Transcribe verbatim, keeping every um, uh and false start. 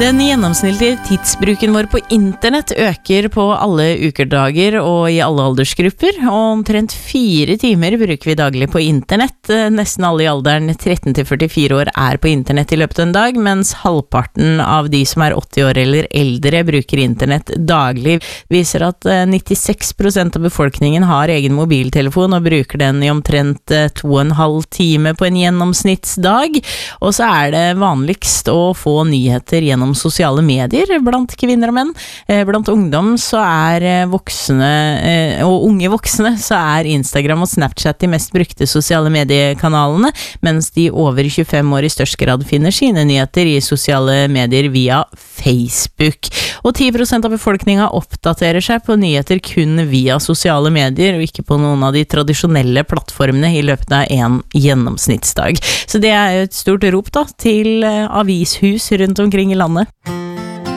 Den gjennomsnittlige tidsbruken vår på internett øker på alle ukedager og i alle aldersgrupper, og omtrent fire timer bruker vi daglig på internett. Nesten alle i alderen tretten til førtifire år er på internett i løpet av en dag, mens halvparten av de som er åtti år eller eldre bruker internett daglig. Viser at nittiseks prosent av befolkningen har egen mobiltelefon og bruker den i omtrent to og en halv time på en gjennomsnittsdag, og så er det vanligst å få nyheter gjennom sosiale medier blant kvinner og menn. Blant ungdom så er voksne, og unge voksne, så er Instagram og Snapchat de mest brukte sosiale mediekanalene, mens de over tjuefem år i størst grad finner sine nyheter i sosiale medier via Facebook. Og ti prosent av befolkningen oppdaterer seg på nyheter kun via sosiale medier, og ikke på noen av de tradisjonelle plattformene i løpet av en gjennomsnittsdag. Så det er jo et stort rop da, til avishus rundt omkring i landet.